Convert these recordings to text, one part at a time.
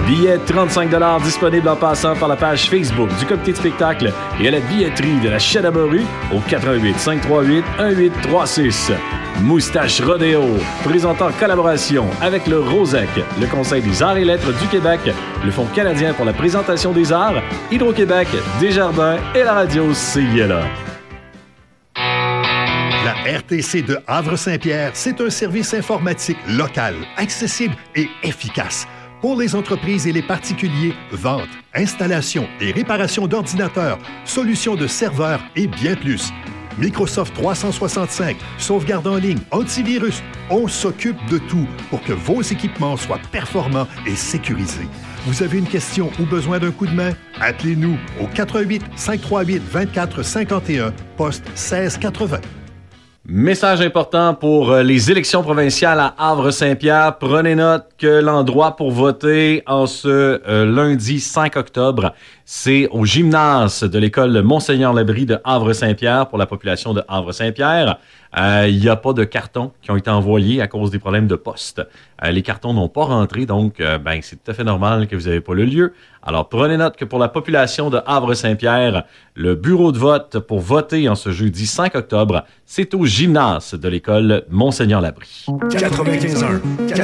Billets 35 $ disponibles en passant par la page Facebook du comité de spectacle et à la billetterie de la Chadabaru au 88 538 1836. Moustache Rodéo, présentant collaboration avec le ROSEC, le Conseil des arts et lettres du Québec, le Fonds canadien pour la présentation des arts, Hydro-Québec, Desjardins et la radio CILA. La RTC de Havre-Saint-Pierre, c'est un service informatique local, accessible et efficace. Pour les entreprises et les particuliers, vente, installation et réparation d'ordinateurs, solutions de serveurs et bien plus. Microsoft 365, sauvegarde en ligne, antivirus, on s'occupe de tout pour que vos équipements soient performants et sécurisés. Vous avez une question ou besoin d'un coup de main? Appelez-nous au 88 538 24 51, poste 1680. Message important pour les élections provinciales à Havre-Saint-Pierre. Prenez note que l'endroit pour voter en ce lundi 5 octobre, c'est au gymnase de l'école Monseigneur-Labrie de Havre-Saint-Pierre pour la population de Havre-Saint-Pierre. Il n'y a pas de cartons qui ont été envoyés à cause des problèmes de poste. Les cartons n'ont pas rentré, donc c'est tout à fait normal que vous n'avez pas le lieu. Alors, prenez note que pour la population de Havre-Saint-Pierre, le bureau de vote pour voter en ce jeudi 5 octobre, c'est au gymnase de l'école Monseigneur-Labrie. 95.1,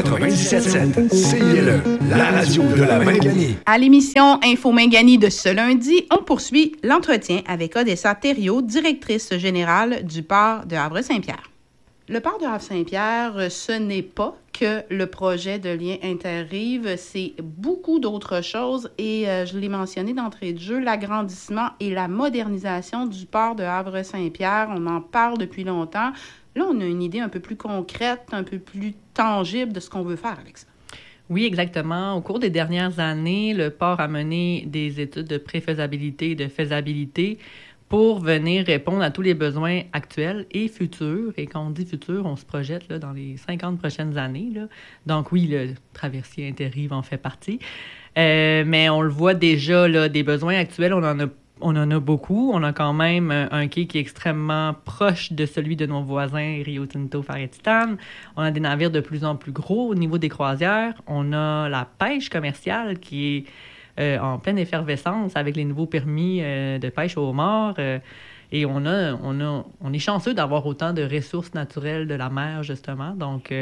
97.7, CILE, la radio de la Mingani. À l'émission Info Mingani de ce lundi, on poursuit l'entretien avec Odessa Thériault, directrice générale du port de Havre-Saint-Pierre. Le port de Havre-Saint-Pierre, ce n'est pas que le projet de lien Interrive, c'est beaucoup d'autres choses et je l'ai mentionné d'entrée de jeu, l'agrandissement et la modernisation du port de Havre-Saint-Pierre. On en parle depuis longtemps. Là, on a une idée un peu plus concrète, un peu plus tangible de ce qu'on veut faire avec ça. Oui, exactement. Au cours des dernières années, le port a mené des études de préfaisabilité et de faisabilité pour venir répondre à tous les besoins actuels et futurs. Et quand on dit futur, on se projette là, dans les 50 prochaines années. Là. Donc oui, le traversier Interrive en fait partie. Mais on le voit déjà, là, des besoins actuels, on en a beaucoup. On a quand même un quai qui est extrêmement proche de celui de nos voisins Rio Tinto, Phare et Titane. On a des navires de plus en plus gros au niveau des croisières. On a la pêche commerciale qui est en pleine effervescence avec les nouveaux permis de pêche au homard. Et on est chanceux d'avoir autant de ressources naturelles de la mer, justement. Donc,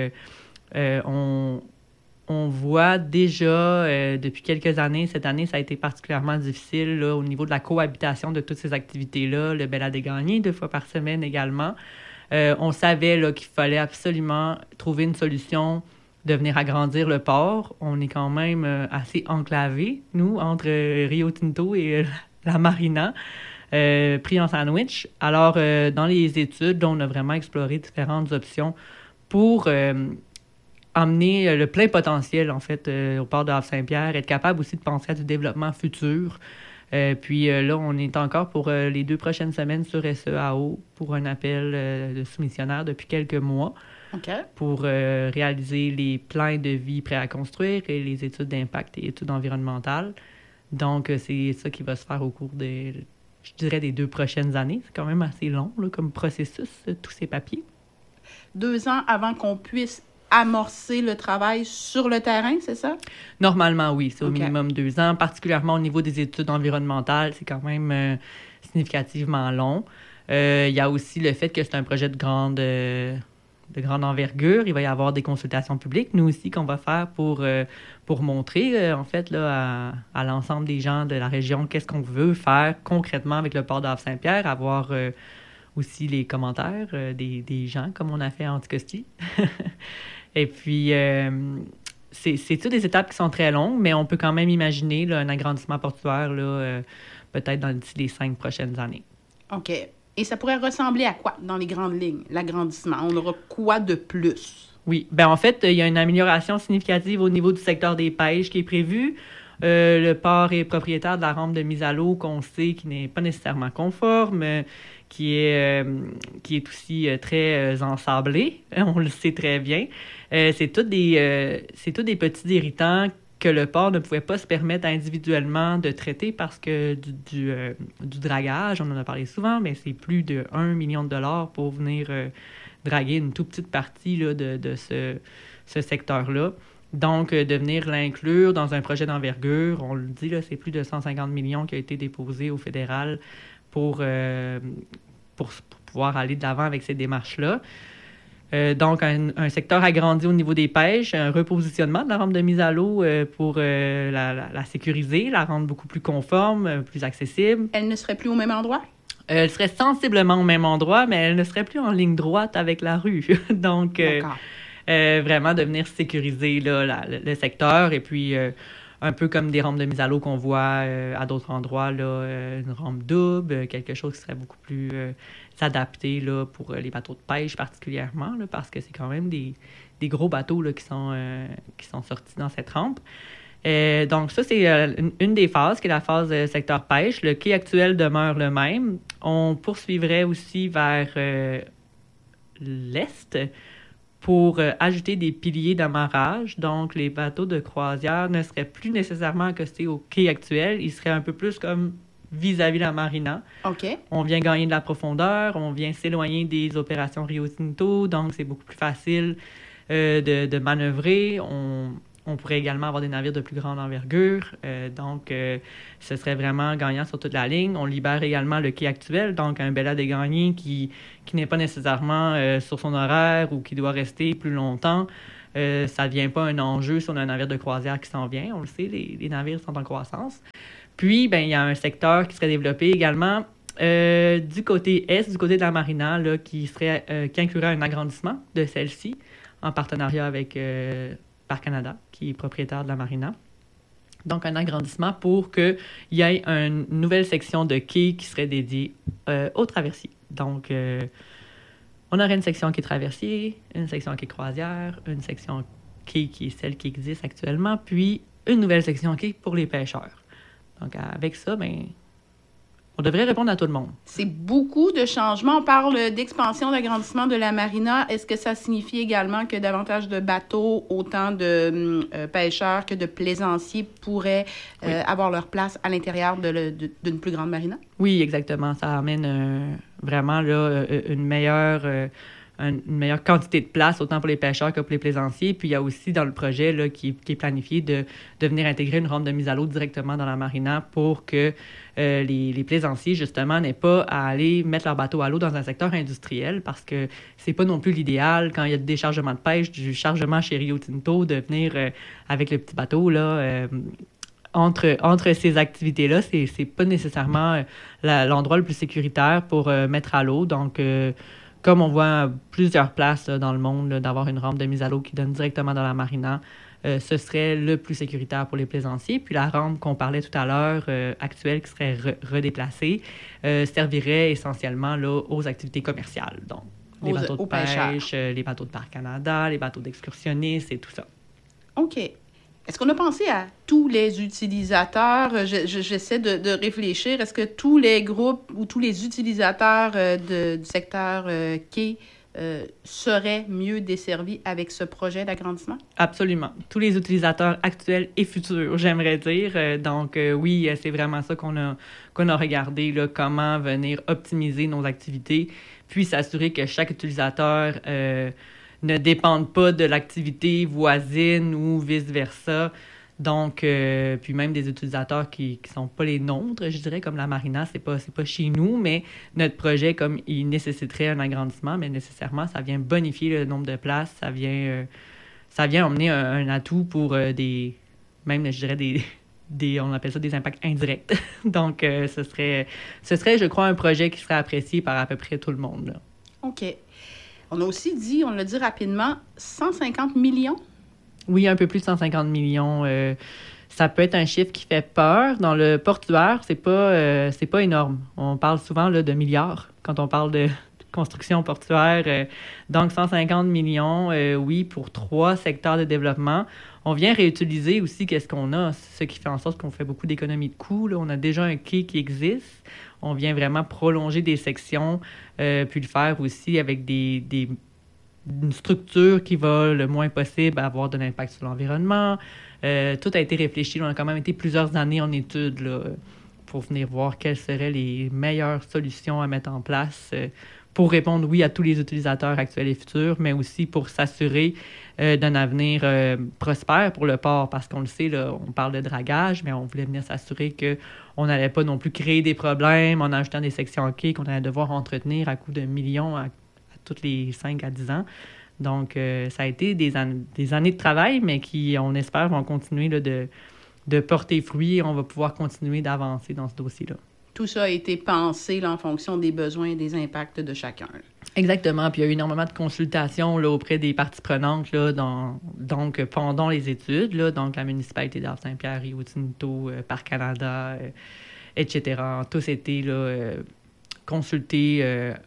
on voit déjà depuis quelques années, cette année, ça a été particulièrement difficile là, au niveau de la cohabitation de toutes ces activités-là. Le bel à dégagner 2 fois par semaine également. On savait là, qu'il fallait absolument trouver une solution de venir agrandir le port. On est quand même assez enclavés, nous, entre Rio Tinto et la marina, pris en sandwich. Alors, dans les études, on a vraiment exploré différentes options pour amener le plein potentiel, en fait, au port de Havre-Saint-Pierre, être capable aussi de penser à du développement futur. Puis là, on est encore pour les 2 prochaines semaines sur SEAO pour un appel de soumissionnaire depuis quelques mois. Okay. Pour réaliser les plans de vie prêts à construire et les études d'impact et études environnementales. Donc, c'est ça qui va se faire au cours des 2 prochaines années. C'est quand même assez long là, comme processus, tous ces papiers. 2 ans avant qu'on puisse amorcer le travail sur le terrain, c'est ça? Normalement, oui. C'est au minimum 2 ans. Particulièrement au niveau des études environnementales, c'est quand même significativement long. Il y a aussi le fait que c'est un projet de grande envergure. Il va y avoir des consultations publiques, nous aussi, qu'on va faire pour montrer, en fait, là, à l'ensemble des gens de la région qu'est-ce qu'on veut faire concrètement avec le port d'Havre-Saint-Pierre, avoir aussi les commentaires des gens, comme on a fait à Anticosti. Et puis, c'est toutes des étapes qui sont très longues, mais on peut quand même imaginer là, un agrandissement portuaire là, peut-être d'ici les 5 prochaines années. OK. Et ça pourrait ressembler à quoi dans les grandes lignes, l'agrandissement? On aura quoi de plus? Oui. Bien, en fait, il y a une amélioration significative au niveau du secteur des pêches qui est prévue. Le port est propriétaire de la rampe de mise à l'eau qu'on sait qui n'est pas nécessairement conforme, qui est aussi très ensablée. On le sait très bien. C'est tous des petits irritants que le port ne pouvait pas se permettre individuellement de traiter parce que du dragage, on en a parlé souvent, mais c'est plus de 1 million de $ pour venir draguer une toute petite partie là, de ce secteur-là. Donc, de venir l'inclure dans un projet d'envergure, on le dit, là, c'est plus de 150 millions qui a été déposé au fédéral pour pouvoir aller de l'avant avec ces démarches-là. Donc, un secteur agrandi au niveau des pêches, un repositionnement de la rampe de mise à l'eau pour la sécuriser, la rendre beaucoup plus conforme, plus accessible. Elle ne serait plus au même endroit? Elle serait sensiblement au même endroit, mais elle ne serait plus en ligne droite avec la rue. Donc, vraiment de venir sécuriser là, le secteur. Et puis, un peu comme des rampes de mise à l'eau qu'on voit à d'autres endroits, là, une rampe double, quelque chose qui serait beaucoup plus adapté là, pour les bateaux de pêche particulièrement, là, parce que c'est quand même des gros bateaux là, qui sont sortis dans cette rampe. Donc, ça, c'est une des phases, qui est la phase secteur pêche. Le quai actuel demeure le même. On poursuivrait aussi vers l'est pour ajouter des piliers d'amarrage. Donc, les bateaux de croisière ne seraient plus nécessairement accostés au quai actuel. Ils seraient un peu plus comme vis-à-vis la marina. OK. On vient gagner de la profondeur, on vient s'éloigner des opérations Rio Tinto, donc c'est beaucoup plus facile de manœuvrer. On pourrait également avoir des navires de plus grande envergure, donc ce serait vraiment gagnant sur toute la ligne. On libère également le quai actuel, donc un Bella des Gagnés qui n'est pas nécessairement sur son horaire ou qui doit rester plus longtemps. Ça ne devient pas un enjeu si on a un navire de croisière qui s'en vient. On le sait, les navires sont en croissance. Puis, il y a un secteur qui serait développé également du côté est, du côté de la marina, là, qui inclurait un agrandissement de celle-ci en partenariat avec Parc Canada, qui est propriétaire de la marina. Donc, un agrandissement pour qu'il y ait une nouvelle section de quai qui serait dédiée aux traversiers. Donc, on aurait une section quai traversier, une section quai croisière, une section quai qui est celle qui existe actuellement, puis une nouvelle section quai pour les pêcheurs. Donc, avec ça, on devrait répondre à tout le monde. C'est beaucoup de changements. On parle d'expansion, d'agrandissement de la marina. Est-ce que ça signifie également que davantage de bateaux, autant de pêcheurs que de plaisanciers pourraient avoir leur place à l'intérieur d'une plus grande marina? Oui, exactement. Ça amène vraiment là, une meilleure quantité de place, autant pour les pêcheurs que pour les plaisanciers. Puis il y a aussi dans le projet là, qui est planifié de venir intégrer une rampe de mise à l'eau directement dans la marina pour que les plaisanciers, justement, n'aient pas à aller mettre leur bateau à l'eau dans un secteur industriel, parce que c'est pas non plus l'idéal, quand il y a du déchargement de pêche, du chargement chez Rio Tinto, de venir avec le petit bateau, là, entre ces activités-là, c'est pas nécessairement l'endroit le plus sécuritaire pour mettre à l'eau. Donc, comme on voit à plusieurs places là, dans le monde, là, d'avoir une rampe de mise à l'eau qui donne directement dans la marina, ce serait le plus sécuritaire pour les plaisanciers. Puis la rampe qu'on parlait tout à l'heure, actuelle, qui serait redéplacée, servirait essentiellement là, aux activités commerciales. Donc, les bateaux de pêche, les bateaux de Parc Canada, les bateaux d'excursionnistes et tout ça. OK. Est-ce qu'on a pensé à tous les utilisateurs? J'essaie de réfléchir. Est-ce que tous les groupes ou tous les utilisateurs du secteur quai seraient mieux desservis avec ce projet d'agrandissement? Absolument. Tous les utilisateurs actuels et futurs, j'aimerais dire. Donc, oui, c'est vraiment ça qu'on a regardé, là, comment venir optimiser nos activités, puis s'assurer que chaque utilisateur ne dépendent pas de l'activité voisine ou vice-versa. Donc, puis même des utilisateurs qui sont pas les nôtres, je dirais, comme la marina, c'est pas chez nous, mais notre projet, comme il nécessiterait un agrandissement, mais nécessairement, ça vient bonifier le nombre de places, ça vient emmener un atout pour même, je dirais, on appelle ça des impacts indirects. Donc, ce serait, je crois, un projet qui serait apprécié par à peu près tout le monde, là. OK. On a aussi dit, on l'a dit rapidement, 150 millions? Oui, un peu plus de 150 millions. Ça peut être un chiffre qui fait peur. Dans le portuaire, c'est pas énorme. On parle souvent là, de milliards quand on parle de construction portuaire. Donc, 150 millions, oui, pour 3 secteurs de développement. On vient réutiliser aussi qu'est-ce qu'on a, ce qui fait en sorte qu'on fait beaucoup d'économies de coûts. Là. On a déjà un quai qui existe. On vient vraiment prolonger des sections, puis le faire aussi avec une structure qui va le moins possible avoir de l'impact sur l'environnement. Tout a été réfléchi. On a quand même été plusieurs années en études là, pour venir voir quelles seraient les meilleures solutions à mettre en place pour répondre, oui, à tous les utilisateurs actuels et futurs, mais aussi pour s'assurer d'un avenir prospère pour le port, parce qu'on le sait, là, on parle de dragage, mais on voulait venir s'assurer qu'on n'allait pas non plus créer des problèmes en ajoutant des sections quais qu'on allait devoir entretenir à coût de millions à toutes les 5 à 10 ans. Donc, ça a été des années de travail, mais qui, on espère, vont continuer là, de porter fruit et on va pouvoir continuer d'avancer dans ce dossier-là. Tout ça a été pensé là, en fonction des besoins et des impacts de chacun. Exactement. Puis il y a eu énormément de consultations là, auprès des parties prenantes là, donc pendant les études. Là, donc la municipalité d'Havre-Saint-Pierre, Rio Tinto, Parc Canada, etc. Tous été là, consultés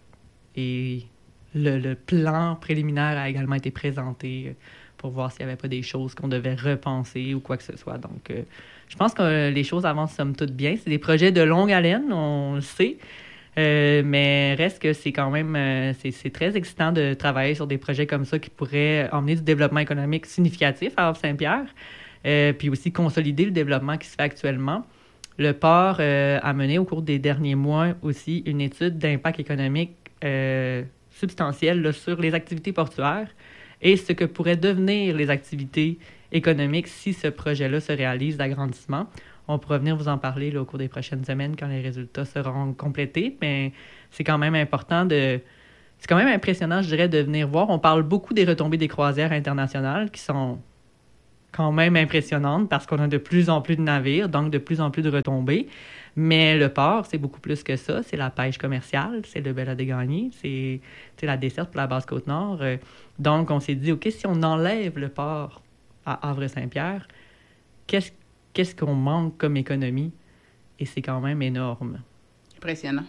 et le plan préliminaire a également été présenté pour voir s'il n'y avait pas des choses qu'on devait repenser ou quoi que ce soit. Donc, je pense que les choses avancent somme toute bien. C'est des projets de longue haleine, on le sait, mais reste que c'est quand même c'est très excitant de travailler sur des projets comme ça qui pourraient emmener du développement économique significatif à Havre-Saint-Pierre, puis aussi consolider le développement qui se fait actuellement. Le port a mené au cours des derniers mois aussi une étude d'impact économique substantielle là, sur les activités portuaires et ce que pourraient devenir les activités économiques si ce projet-là se réalise d'agrandissement. On pourra venir vous en parler là, au cours des prochaines semaines quand les résultats seront complétés, mais c'est quand même important c'est quand même impressionnant, je dirais, de venir voir. On parle beaucoup des retombées des croisières internationales qui sont quand même impressionnantes parce qu'on a de plus en plus de navires, donc de plus en plus de retombées. Mais le port, c'est beaucoup plus que ça. C'est la pêche commerciale, c'est le Bel-Adégagné, c'est la desserte pour la Basse-Côte-Nord. Donc, on s'est dit, OK, si on enlève le port à Havre-Saint-Pierre, qu'est-ce qu'on manque comme économie? Et c'est quand même énorme. Impressionnant.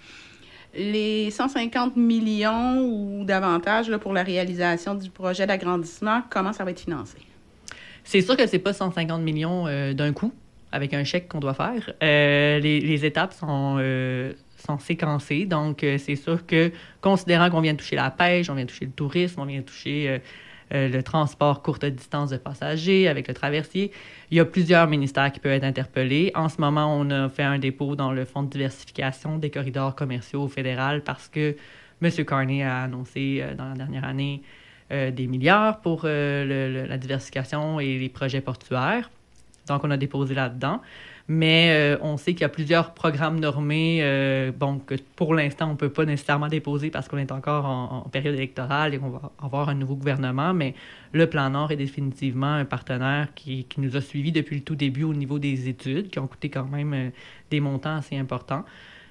Les 150 millions ou davantage là, pour la réalisation du projet d'agrandissement, comment ça va être financé? C'est sûr que c'est pas 150 millions d'un coup, avec un chèque qu'on doit faire. Les étapes sont séquencées. Donc, c'est sûr que, considérant qu'on vient de toucher la pêche, on vient de toucher le tourisme, on vient de toucher le transport courte distance de passagers avec le traversier, il y a plusieurs ministères qui peuvent être interpellés. En ce moment, on a fait un dépôt dans le Fonds de diversification des corridors commerciaux au fédéral parce que M. Carney a annoncé dans la dernière année des milliards pour la diversification et les projets portuaires. Donc, on a déposé là-dedans. Mais on sait qu'il y a plusieurs programmes normés, que pour l'instant, on ne peut pas nécessairement déposer parce qu'on est encore en période électorale et qu'on va avoir un nouveau gouvernement. Mais le Plan Nord est définitivement un partenaire qui nous a suivis depuis le tout début au niveau des études, qui ont coûté quand même des montants assez importants.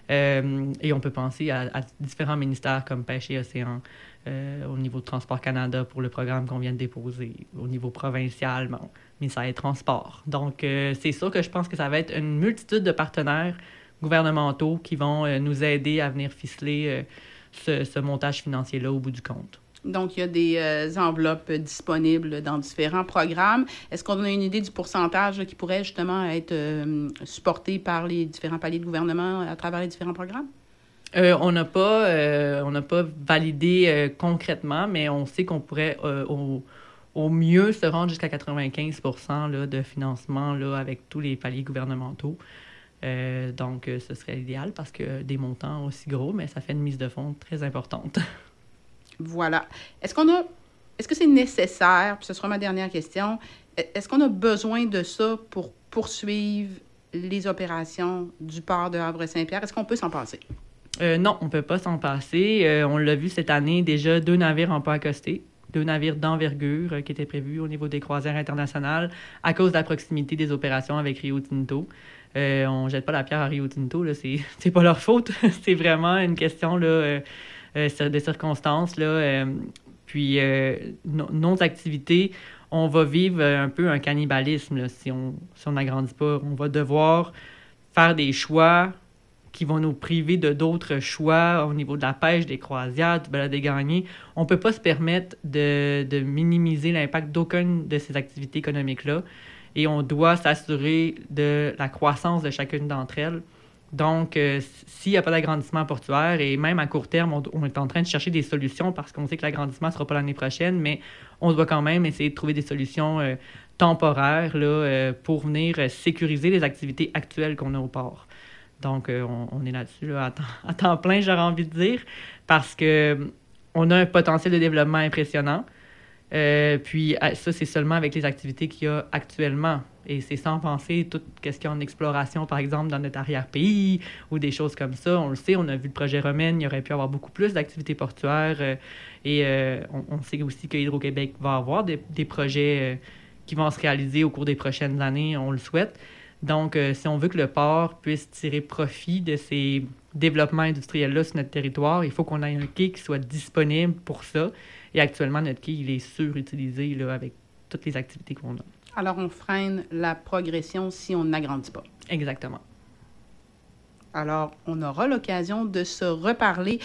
Et on peut penser à différents ministères comme Pêche et Océan, au niveau de Transport Canada pour le programme qu'on vient de déposer, au niveau provincial, ministère des Transports. Donc, c'est sûr que je pense que ça va être une multitude de partenaires gouvernementaux qui vont nous aider à venir ficeler ce montage financier-là au bout du compte. Donc, il y a des enveloppes disponibles dans différents programmes. Est-ce qu'on a une idée du pourcentage là, qui pourrait justement être supporté par les différents paliers de gouvernement à travers les différents programmes? On n'a pas validé concrètement, mais on sait qu'on pourrait au mieux se rendre jusqu'à 95 % là, de financement là, avec tous les paliers gouvernementaux. Donc, ce serait l'idéal parce que des montants aussi gros, mais ça fait une mise de fonds très importante. Voilà. Est-ce que c'est nécessaire, puis ce sera ma dernière question, est-ce qu'on a besoin de ça pour poursuivre les opérations du port de Havre-Saint-Pierre? Est-ce qu'on peut s'en passer? Non, on ne peut pas s'en passer. On l'a vu cette année, déjà 2 navires n'ont pas accosté. 2 navires d'envergure qui étaient prévus au niveau des croisières internationales à cause de la proximité des opérations avec Rio Tinto. On ne jette pas la pierre à Rio Tinto, là, c'est pas leur faute. C'est vraiment une question là, de circonstances. Là, puis, nos activités, on va vivre un peu un cannibalisme là, si on n'agrandit pas. On va devoir faire des choix qui vont nous priver de d'autres choix au niveau de la pêche, des croisières, du Bel-Adégagné. On ne peut pas se permettre de minimiser l'impact d'aucune de ces activités économiques-là et on doit s'assurer de la croissance de chacune d'entre elles. Donc, s'il n'y a pas d'agrandissement portuaire, et même à court terme, on est en train de chercher des solutions parce qu'on sait que l'agrandissement ne sera pas l'année prochaine, mais on doit quand même essayer de trouver des solutions temporaires là, pour venir sécuriser les activités actuelles qu'on a au port. Donc, on est là-dessus là, à temps plein, j'aurais envie de dire, parce qu'on a un potentiel de développement impressionnant. Puis, ça, c'est seulement avec les activités qu'il y a actuellement. Et c'est sans penser toute question d'exploration, par exemple, dans notre arrière-pays ou des choses comme ça. On le sait, on a vu le projet Romaine, il y aurait pu avoir beaucoup plus d'activités portuaires. On sait aussi que Hydro-Québec va avoir des projets qui vont se réaliser au cours des prochaines années, on le souhaite. Donc, si on veut que le port puisse tirer profit de ces développements industriels-là sur notre territoire, il faut qu'on ait un quai qui soit disponible pour ça. Et actuellement, notre quai, il est surutilisé là, avec toutes les activités qu'on a. Alors, on freine la progression si on n'agrandit pas. Exactement. Alors, on aura l'occasion de se reparler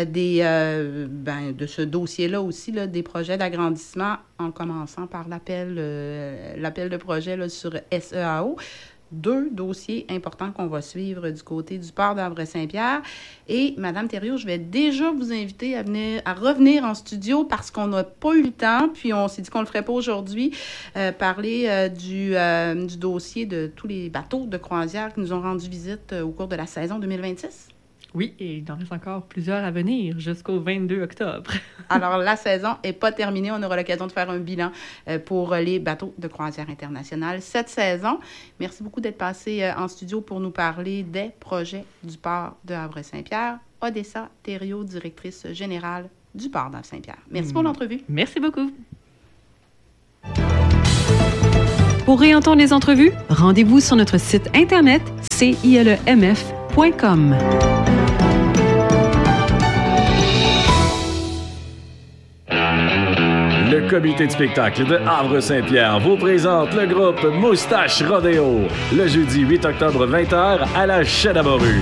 de ce dossier-là aussi, là, des projets d'agrandissement, en commençant par l'appel de projet là, sur SEAO. 2 dossiers importants qu'on va suivre du côté du port d'Havre-Saint-Pierre. Et, Mme Thériault, je vais déjà vous inviter à revenir en studio parce qu'on n'a pas eu le temps, puis on s'est dit qu'on ne le ferait pas aujourd'hui, parler du dossier de tous les bateaux de croisière qui nous ont rendu visite au cours de la saison 2026. Oui, et il en reste encore plusieurs à venir jusqu'au 22 octobre. Alors, la saison n'est pas terminée. On aura l'occasion de faire un bilan pour les bateaux de croisière internationale cette saison. Merci beaucoup d'être passé en studio pour nous parler des projets du port de Havre-Saint-Pierre. Odessa Thériault, directrice générale du port d'Havre-Saint-Pierre. Merci pour l'entrevue. Merci beaucoup. Pour réentendre les entrevues, rendez-vous sur notre site internet cilemf.com. Le comité de spectacle de Havre-Saint-Pierre vous présente le groupe Moustache Rodéo le jeudi 8 octobre 20h à la Chadabaru.